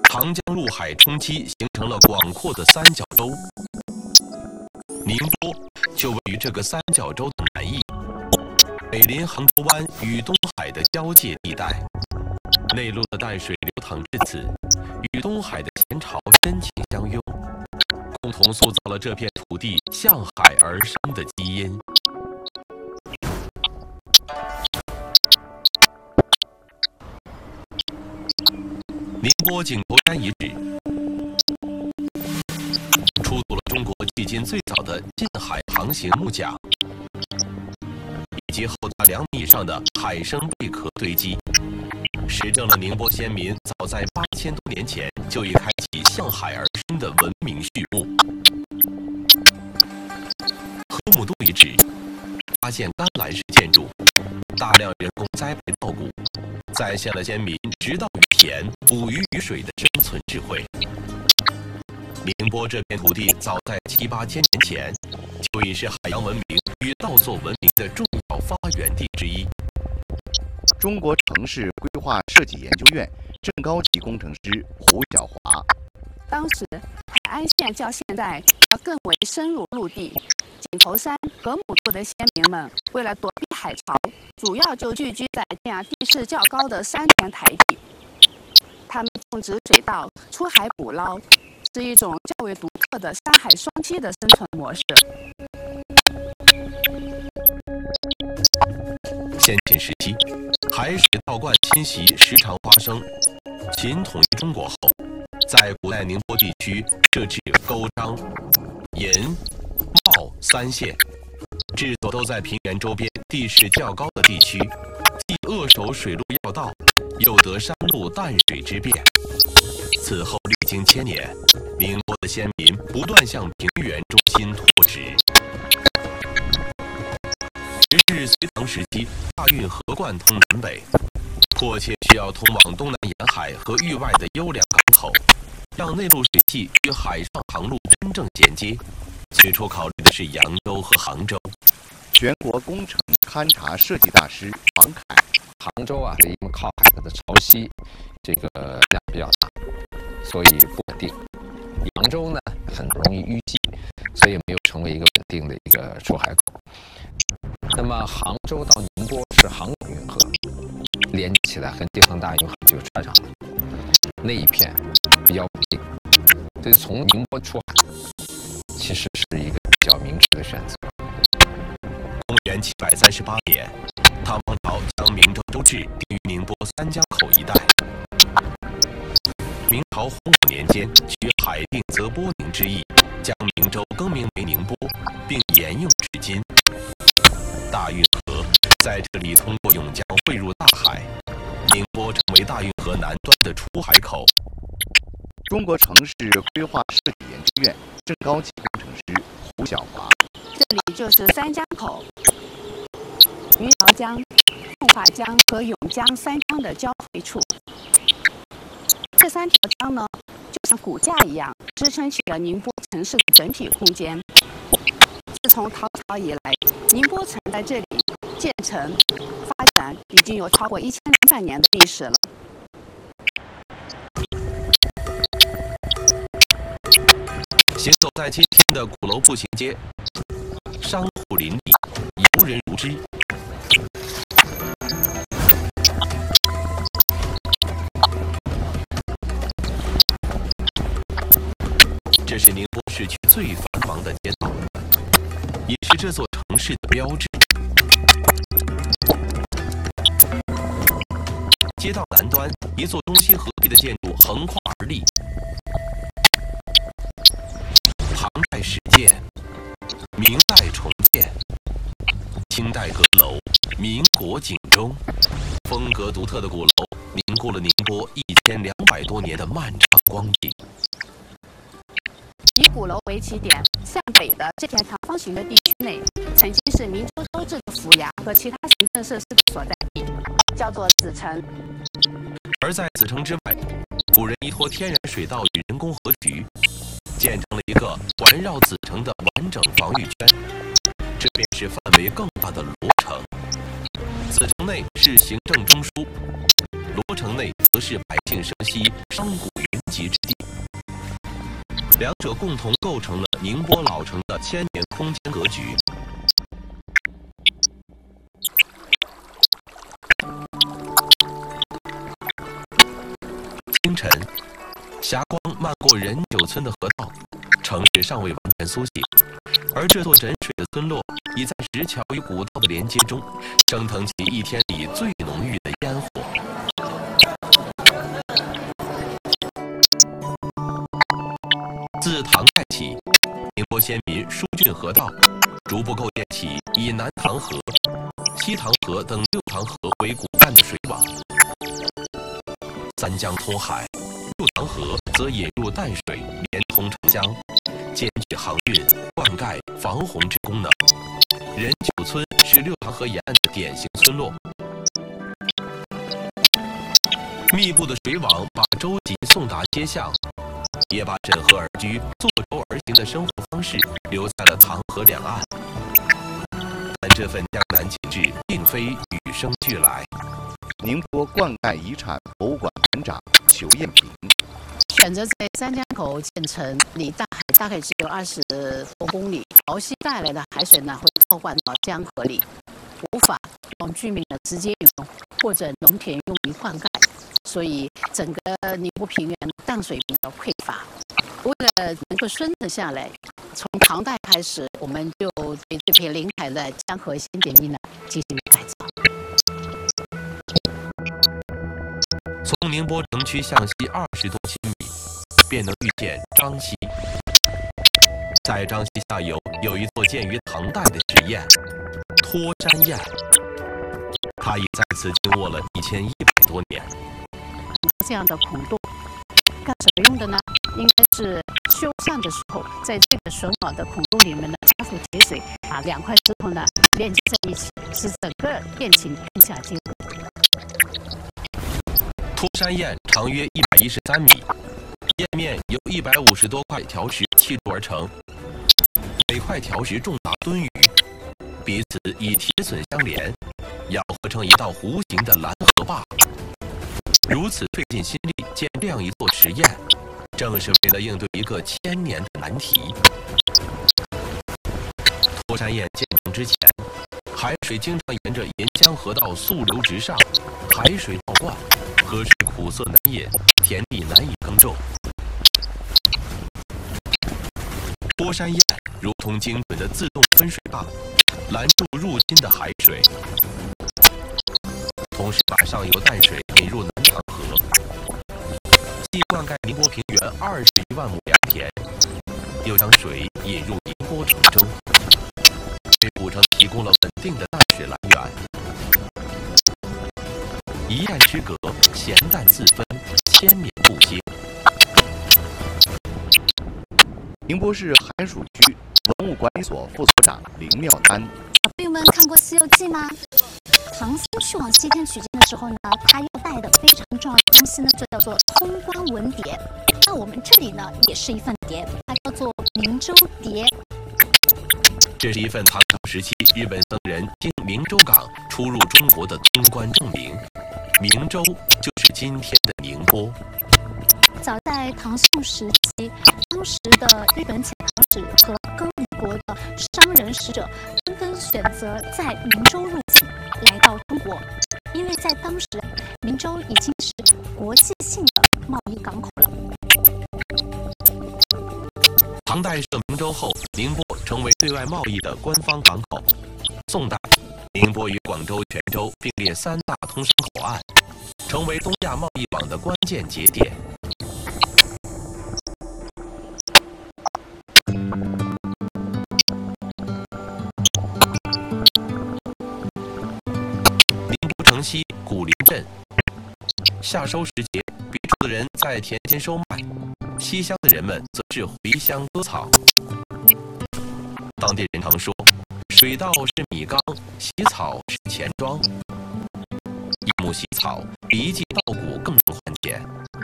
长江入海冲击，形成了广阔的三角洲。宁波就位于这个三角洲的南翼，北临杭州湾与东海的交界地带，内陆的淡水流淌至此，与东海的前潮深情相拥，共同塑造了这片土地向海而生的基因。宁波井头山遗址出土了中国距今最早的近海航行木桨，以及厚达2米以上的海生贝壳堆积，实证了宁波先民早在8000多年前就已开启向海而生的文明序幕。河姆渡遗址发现甘蓝式建筑，大量人工栽培稻谷，再现了先民植稻于田、捕鱼于水的生存智慧。宁波这片土地早在7、8千年前就已是海洋文明与稻作文明的重要发源地之一。 中国城市规划设计研究院正高级工程师胡晓华。 当时海岸线较现在要更为深入陆地，井头山、河姆渡的先民们为了躲避海潮，主要就聚居在这样地势较高的山田台地。他们种植水稻、出海捕捞，是一种较为独特的山海双栖的生存模式。 先秦时期，海水倒灌侵袭时常发生。秦统一中国后，在古代宁波地区设置勾章、鄞、茂3县，治所都在平原周边地势较高的地区，既扼守水路要道，又得山路淡水之便。此后历经千年，宁波的先民不断向平原中心拓殖。时至隋唐时期，大运河贯通南北，迫切需要通往东南沿海和域外的优良港口，让内陆水系与海上航路真正衔接。最初考虑的是扬州和杭州。 全国工程勘察设计大师王凯。 杭州啊，因为靠海的潮汐，这个量比较大，所以不稳定。扬州呢，很容易淤积，所以没有成为一个稳定的一个出海口。那么杭州到宁波是杭广运河，连接起来和京杭大运河就串上了，那一片比较稳定，所以从宁波出海其实是一个比较明智的选择。 公元738年，唐王朝将明州州治定于宁波三江口一带。明朝洪武年间，取海定则波宁之意，将明州更名为宁波，并沿用至今。大运河在这里通过甬江汇入大海，宁波成为大运河南端的出海口。 中国城市规划设计研究院正高级工程师胡晓华。 这里就是三江口，余姚江、奉化江和甬江三江的交汇处。这3条江呢，就像骨架一样，支撑起了宁波城市的整体空间。自从唐朝以来，宁波城在这里建成、发展已经有超过1200年的历史了。 行走在今天的鼓楼步行街，商户林立，游人如织。这是宁波市区最繁忙的街道，也是这座城市的标志。街道南端，一座中西合璧的建筑横跨而立。唐代始建，明代重建，清代阁楼，民国警钟，风格独特的鼓楼凝固了宁波1200多年的漫长光景。 以鼓楼为起点，向北的这片长方形的地区内，曾经是明州州治的府衙和其他行政设施的所在地，叫做子城。 而在子城之外，古人依托天然水道与人工河渠，建成了一个环绕子城的完整防御圈，这便是范围更大的罗城。子城内是行政中枢，罗城内则是百姓生息、商贾云集两者共同构成了宁波老城的千年空间格局。清晨，霞光漫过任九村的河道，城市尚未完全苏醒，而这座枕水的村落已在石桥与古道的连接中，升腾起一天里最浓郁的烟火。自唐代起，宁波先民疏浚河道，逐步构建起以南塘河、西塘河等六塘河为骨干的水网。三江通海，六塘河则引入淡水，连通澄江，兼具航运、灌溉、防洪之功能。任九村是六塘河沿岸的典型村落。密布的水网把舟楫送达街巷，也把枕河而居、坐舟而行的生活方式留在了塘河两岸。但这份江南景致并非与生俱来。 宁波灌溉遗产博物馆馆长裘艳萍选择在三江口建成，离大海大概只有20多公里，潮汐带来的海水呢会倒灌到江河里，无法用居民的直接用或者农田用于灌溉，所以整个宁波平原淡水比较匮乏。为了能够生存下来，从唐代开始，我们就对这片临海的江河新点地呢进行改造。 从宁波城区向西20多千米，便能遇见张溪。在张溪下游有一座建于唐代的石堰——托山堰，它已在此静卧了1100多年。 这样的孔洞干什么用的呢？应该是修缮的时候，在这个榫卯的孔洞里面呢加速节水，把2块石头呢连接在一起，使整个堰体更加坚固。 托山堰长约113米，堰面由150多块条石砌筑而成，每块条石重达吨余，彼此以铁榫相连，要合成一道弧形的拦河坝。如此费尽心力建这样一座石堰，正是为了应对一个1000年的难题。托山堰建成之前，海水经常沿着沿江河道溯流直上，海水倒灌，河水苦涩难饮，田地难以耕种。托山堰如同精准的自动分水坝，拦住入侵的海水，同时把上游淡水引入南塘河，既灌溉宁波平原21万亩良田，又将水引入宁波城中，为古城提供了稳定的淡水来源。一堰之隔，咸淡自分，千绵不歇。 宁波市寒暑区文物管理所副所长林妙丹。 小朋友们看过《西游记》吗？唐僧去往西天取经的时候呢，他要带的非常重要的东西呢，就叫做通关文牒。那我们这里呢，也是一份牒，它叫做明州牒。 这是一份唐朝时期日本僧人经明州港出入中国的通关证明。明州就是今天的宁波。 早在唐宋时期，当时的日本遣唐使和各国的商人使者纷纷选择在明州入境，来到中国，因为在当时明州已经是国际性的贸易港口了。 唐代设明州后，宁波成为对外贸易的官方港口。宋代，宁波与广州、泉州并列3大通商口岸，成为东亚贸易网的关键节点。宁波城西古林镇，夏收时节，别处的人在田间收麦，西乡的人们则是回乡割草。当地人常说，水稻是米缸，洗草是钱庄。一亩洗草比一记稻谷更能换钱，